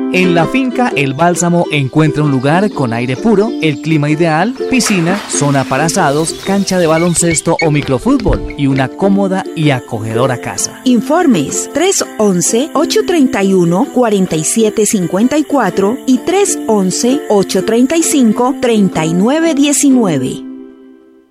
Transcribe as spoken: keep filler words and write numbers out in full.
En la finca El Bálsamo encuentra un lugar con aire puro, el clima ideal, piscina, zona para asados, cancha de baloncesto o microfútbol y una cómoda y acogedora casa. Informes tres once, ocho treinta y uno, cuarenta y siete cincuenta y cuatro y tres once, ocho treinta y cinco, treinta y nueve diecinueve.